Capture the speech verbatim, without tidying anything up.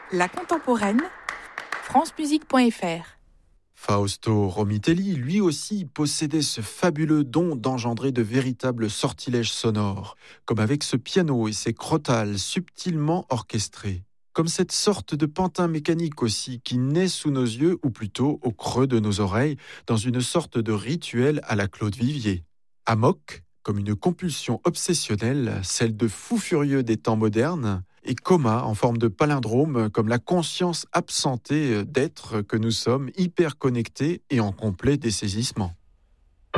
La contemporaine, francemusique point f r. Fausto Romitelli, lui aussi, possédait ce fabuleux don d'engendrer de véritables sortilèges sonores, comme avec ce piano et ses crotales subtilement orchestrés. Comme cette sorte de pantin mécanique aussi, qui naît sous nos yeux, ou plutôt au creux de nos oreilles, dans une sorte de rituel à la Claude Vivier. Amok, comme une compulsion obsessionnelle, celle de fou furieux des temps modernes, et coma en forme de palindrome, comme la conscience absentée d'être que nous sommes, hyper connectés et en complet dessaisissement.